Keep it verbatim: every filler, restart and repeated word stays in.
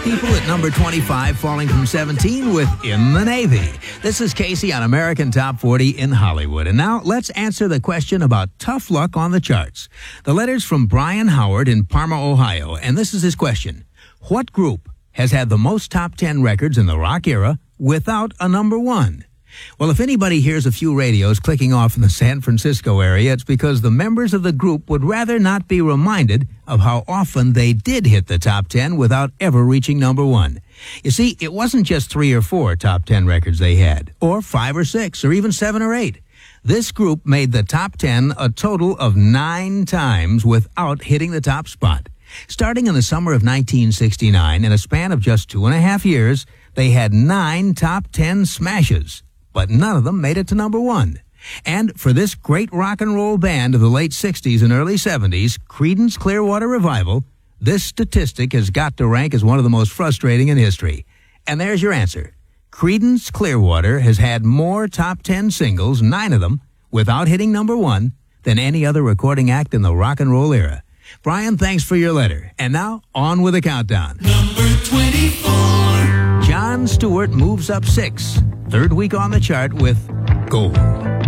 People at number twenty-five falling from seventeen with In the Navy. This is Casey on American Top forty in Hollywood. And now let's answer the question about tough luck on the charts. The letter's from Brian Howard in Parma, Ohio. And this is his question. What group has had the most top ten records in the rock era without a number one? Well, if anybody hears a few radios clicking off in the San Francisco area, it's because the members of the group would rather not be reminded of how often they did hit the top ten without ever reaching number one. You see, it wasn't just three or four top ten records they had, or five or six, or even seven or eight. This group made the top ten a total of nine times without hitting the top spot. Starting in the summer of nineteen sixty-nine, in a span of just two and a half years, they had nine top ten smashes. But none of them made it to number one. And for this great rock and roll band of the late sixties and early seventies, Creedence Clearwater Revival, this statistic has got to rank as one of the most frustrating in history. And there's your answer. Creedence Clearwater has had more top ten singles, nine of them, without hitting number one, than any other recording act in the rock and roll era. Brian, thanks for your letter. And now, on with the countdown. Number twenty-four. Jon Stewart moves up six. Third week on the chart with Gold.